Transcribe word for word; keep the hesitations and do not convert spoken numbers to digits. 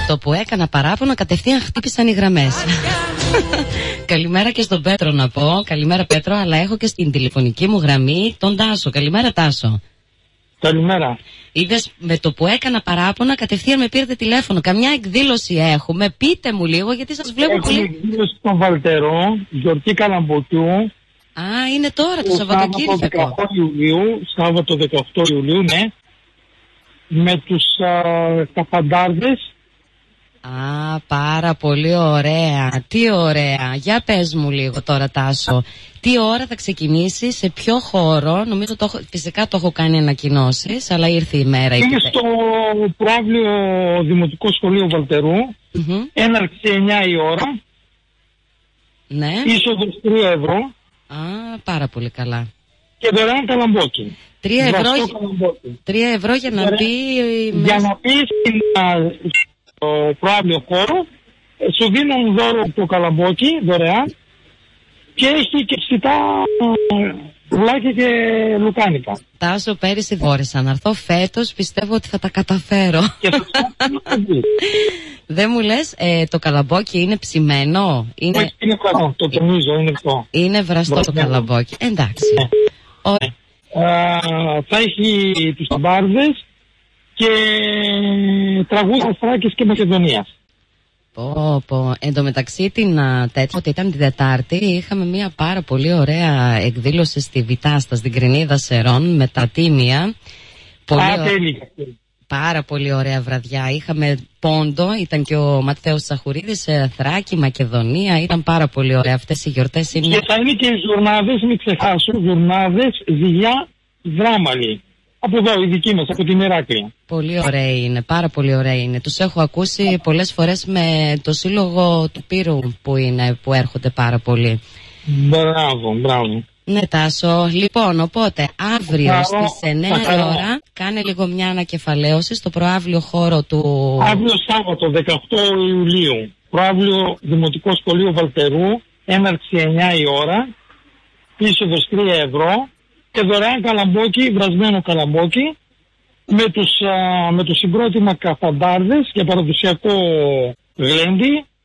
το που έκανα παράπονο κατευθείαν χτύπησαν οι γραμμές. Καλημέρα και στον Πέτρο να πω. Καλημέρα Πέτρο, αλλά έχω και στην τηλεφωνική μου γραμμή τον Τάσο. Καλημέρα Τάσο. Καλημέρα. Είδες, με το που έκανα παράπονα κατευθείαν με πήρετε τηλέφωνο. Καμιά εκδήλωση έχουμε? Πείτε μου λίγο, γιατί σας βλέπω Έχουμε πολύ. εκδήλωση στον Βαλτερό, γιορτή Καλαμποκιού. Α, είναι τώρα το Σαββατοκύριακο. δεκαοκτώ Ιουλίου, Σάββατο δεκαοκτώ Ιουλίου, ναι. Με τους καφαντάρδες. Α, πάρα πολύ ωραία. Τι ωραία. Για πες μου λίγο τώρα Τάσο. Τι ώρα θα ξεκινήσει, σε ποιο χώρο? Νομίζω το έχω, φυσικά το έχω κάνει ανακοινώσεις, αλλά ήρθε η μέρα. Είναι στο Προαύλιο Δημοτικό Σχολείο Βαλτερού. Mm-hmm. Έναρξη εννιά η ώρα. Ναι. Είσοδος τρία ευρώ. Α, πάρα πολύ καλά. Και δωρεάν καλαμπόκι. τρία ευρώ, τρία ευρώ για να μπει. Για να μπει στο προαύλιο χώρο, σου δίνουν δώρο το καλαμπόκι δωρεάν και έχει και ψητά πουλάκια και λουκάνικα. Τάσο, πέρυσι μπόρεσα να έρθω, φέτος πιστεύω ότι θα τα καταφέρω. Και δεν μου λες, ε, το καλαμπόκι είναι ψημένο? Είναι, Όχι, είναι βραστό, το τονίζω, είναι αυτό. Είναι βραστό, βραστό το καλαμπόκι, εντάξει. Ο... Α, θα έχει τους ταμπάρδες και τραγούδια Θράκης και Μακεδονίας. Πω, πω. Εν τω μεταξύ την τέτοια, ότι ήταν την Τετάρτη, είχαμε μια πάρα πολύ ωραία εκδήλωση στη Βιτάστα, στην Κρινίδα Σερών, με τα τίμια. Πολύ Α, ο... τέλει. Πάρα πολύ ωραία βραδιά. Είχαμε πόντο, ήταν και ο Ματθαίος Τσαχουρίδης, Θράκη, Μακεδονία. Ήταν πάρα πολύ ωραία. Αυτές οι γιορτές είναι. Και θα είναι και οι ζουρνάδες, μην ξεχάσω, ζουρνάδες Ζηλιά Δράμαλη. Από εδώ, η δική μας, από την Ηράκλεια. Πολύ ωραία είναι, πάρα πολύ ωραία είναι. Τους έχω ακούσει πολλές φορές με το σύλλογο του Πύρου που είναι, που έρχονται πάρα πολύ. Μπράβο, μπράβο. Ναι Τάσο, λοιπόν, οπότε αύριο Άρα, στις εννιά η ώρα κάνε λίγο μια ανακεφαλαίωση στο προαύλιο χώρο του... Αύριο Σάββατο δεκαοκτώ Ιουλίου, προαύλιο Δημοτικό Σχολείο Βαλτερού, έναρξη εννιά η ώρα, είσοδος τρία ευρώ και δωρεάν καλαμπόκι, βρασμένο καλαμπόκι, με τους, α, με το συγκρότημα καφαντάρδες για παραδοσιακό γλέντι